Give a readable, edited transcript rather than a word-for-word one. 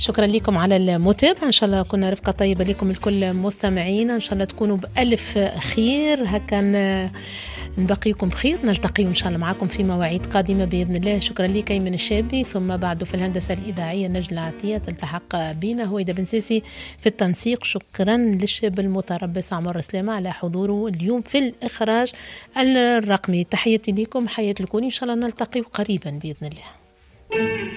شكرا لكم على المتابعة. إن شاء الله كنا رفقة طيبة لكم الكل مستمعين. إن شاء الله تكونوا بألف خير. هكا نبقيكم بخير. نلتقي إن شاء الله معكم في مواعيد قادمة بإذن الله. شكرا لك أيمن الشابي، ثم بعده في الهندسة الإذاعية نجلة عطية تلتحق بنا هويدا بن سيسي في التنسيق. شكرا للشاب المتربص عمر سلامة على حضوره اليوم في الإخراج الرقمي. تحياتي لكم، حياة الكون. إن شاء الله نلتقي قريبا بإذن الله.